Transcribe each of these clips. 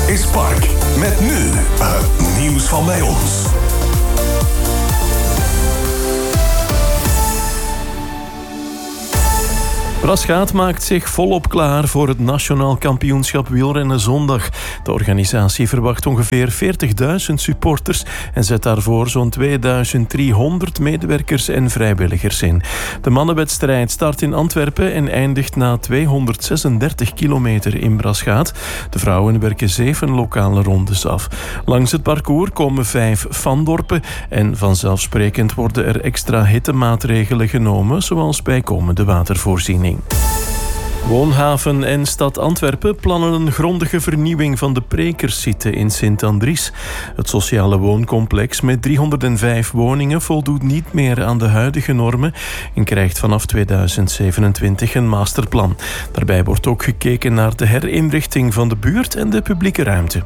is Park. Met nu het nieuws van bij ons. Braschaat maakt zich volop klaar voor het Nationaal Kampioenschap Wielrennen zondag. De organisatie verwacht ongeveer 40.000 supporters en zet daarvoor zo'n 2300 medewerkers en vrijwilligers in. De mannenwedstrijd start in Antwerpen en eindigt na 236 kilometer in Braschaat. De vrouwen werken 7 lokale rondes af. Langs het parcours komen 5 vandorpen en vanzelfsprekend worden er extra hittemaatregelen genomen, zoals bijkomende watervoorziening. Woonhaven en stad Antwerpen plannen een grondige vernieuwing van de Prekersite in Sint-Andries. Het sociale wooncomplex met 305 woningen voldoet niet meer aan de huidige normen en krijgt vanaf 2027 een masterplan. Daarbij wordt ook gekeken naar de herinrichting van de buurt en de publieke ruimte.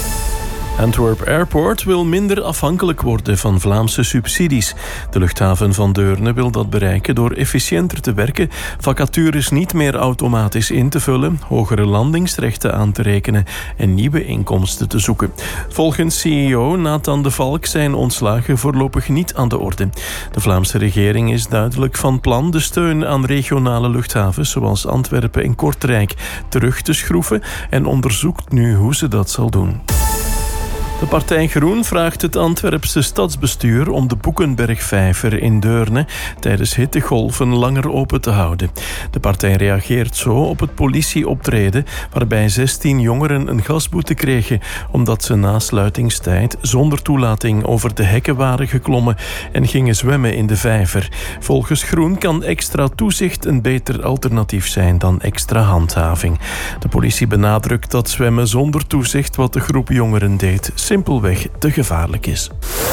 Antwerp Airport wil minder afhankelijk worden van Vlaamse subsidies. De luchthaven van Deurne wil dat bereiken door efficiënter te werken, vacatures niet meer automatisch in te vullen, hogere landingsrechten aan te rekenen en nieuwe inkomsten te zoeken. Volgens CEO Nathan de Valk zijn ontslagen voorlopig niet aan de orde. De Vlaamse regering is duidelijk van plan de steun aan regionale luchthavens zoals Antwerpen en Kortrijk terug te schroeven en onderzoekt nu hoe ze dat zal doen. De partij Groen vraagt het Antwerpse stadsbestuur om de Boekenbergvijver in Deurne tijdens hittegolven langer open te houden. De partij reageert zo op het politieoptreden waarbij 16 jongeren een gasboete kregen omdat ze na sluitingstijd zonder toelating over de hekken waren geklommen en gingen zwemmen in de vijver. Volgens Groen kan extra toezicht een beter alternatief zijn dan extra handhaving. De politie benadrukt dat zwemmen zonder toezicht wat de groep jongeren deed simpelweg te gevaarlijk is.